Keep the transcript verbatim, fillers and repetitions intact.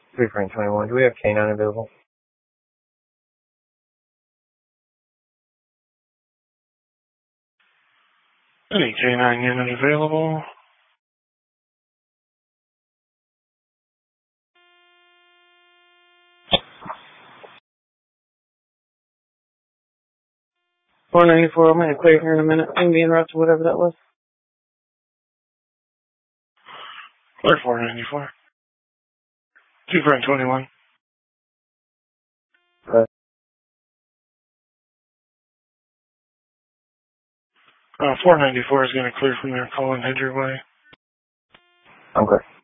three for twenty-one. Do we have K nine available? Any K nine unit available? four ninety-four, I'm going to clear here in a minute. I'm going to be interrupted, whatever that was. Clear four ninety-four. two for twenty-one. Okay. Uh, four ninety-four is going to clear from there. Call and head your way. I'm clear.